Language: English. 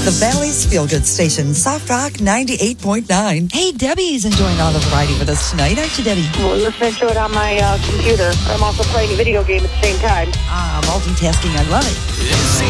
The Valley's Feel Good Station, Soft Rock 98.9. Hey, Debbie's enjoying all the variety with us tonight, aren't you, Debbie? Well, listening to it on my computer. I'm also playing a video game at the same time. Multitasking, I love it.